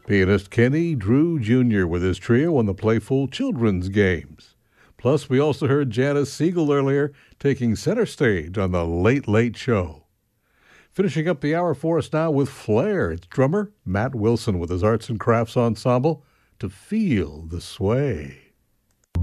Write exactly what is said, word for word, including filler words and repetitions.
Pianist Kenny Drew Junior with his trio on the playful children's games. Plus, we also heard Janice Siegel earlier taking center stage on The Late Late Show. Finishing up the hour for us now with flair, it's drummer Matt Wilson with his arts and crafts ensemble, To Feel the Sway.